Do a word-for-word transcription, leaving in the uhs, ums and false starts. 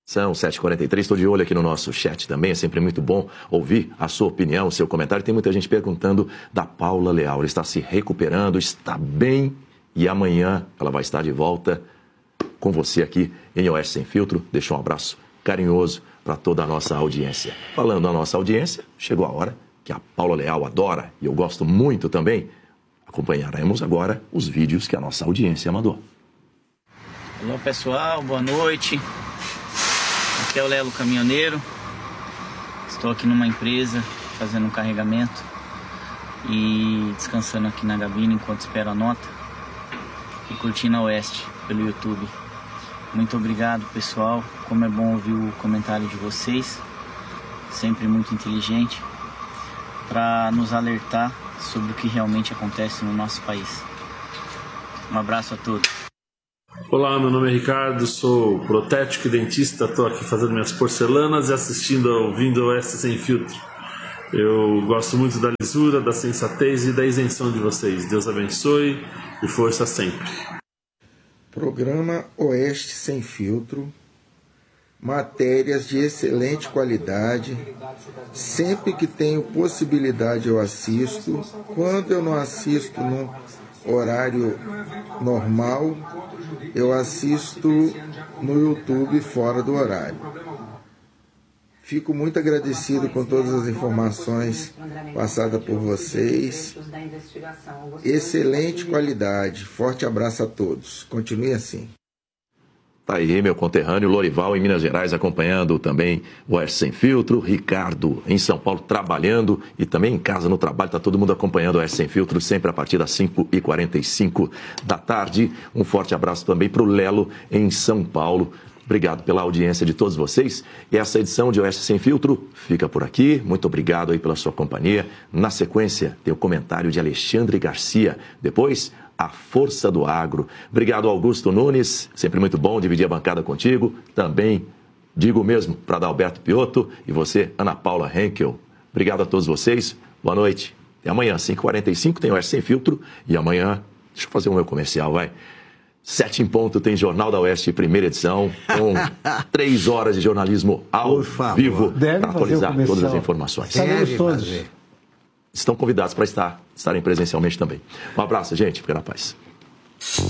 São sete e quarenta e três, estou de olho aqui no nosso chat também, é sempre muito bom ouvir a sua opinião, o seu comentário. Tem muita gente perguntando da Paula Leal, ela está se recuperando, está bem e amanhã ela vai estar de volta com você aqui em Oeste Sem Filtro. Deixa um abraço carinhoso para toda a nossa audiência. Falando da nossa audiência, chegou a hora que a Paula Leal adora e eu gosto muito também. Acompanharemos agora os vídeos que a nossa audiência mandou. Olá pessoal, boa noite. Aqui é o Lelo Caminhoneiro. Estou aqui numa empresa fazendo um carregamento e descansando aqui na cabine enquanto espero a nota e curtindo a Oeste pelo YouTube. Muito obrigado pessoal, como é bom ouvir o comentário de vocês, sempre muito inteligente, para nos alertar sobre o que realmente acontece no nosso país. Um abraço a todos. Olá, meu nome é Ricardo, sou protético e dentista, estou aqui fazendo minhas porcelanas e assistindo, ouvindo o Oeste Sem Filtro. Eu gosto muito da lisura, da sensatez e da isenção de vocês. Deus abençoe e força sempre. Programa Oeste Sem Filtro, matérias de excelente qualidade. Sempre que tenho possibilidade eu assisto. Quando eu não assisto no horário normal, eu assisto no YouTube fora do horário. Fico muito agradecido com todas as informações passadas por vocês. Excelente qualidade. Forte abraço a todos. Continue assim. Tá aí meu conterrâneo Lorival em Minas Gerais acompanhando também o Oeste Sem Filtro, Ricardo em São Paulo trabalhando e também em casa no trabalho, tá todo mundo acompanhando o Oeste Sem Filtro sempre a partir das cinco e quarenta e cinco da tarde. Um forte abraço também para o Lelo em São Paulo. Obrigado pela audiência de todos vocês. E essa edição de Oeste Sem Filtro fica por aqui. Muito obrigado aí pela sua companhia. Na sequência, tem o comentário de Alexandre Garcia. Depois, a Força do Agro. Obrigado, Augusto Nunes. Sempre muito bom dividir a bancada contigo. Também digo mesmo para Adalberto Piotto e você, Ana Paula Henkel. Obrigado a todos vocês. Boa noite. E amanhã, cinco e quarenta e cinco, tem Oeste Sem Filtro. E amanhã, deixa eu fazer o meu comercial, vai. Sete em ponto tem Jornal da Oeste, primeira edição, com três horas de jornalismo ao vivo para atualizar todas as informações. Sabemos todos. Estão convidados para estar, estarem presencialmente também. Um abraço, gente. Fica na paz.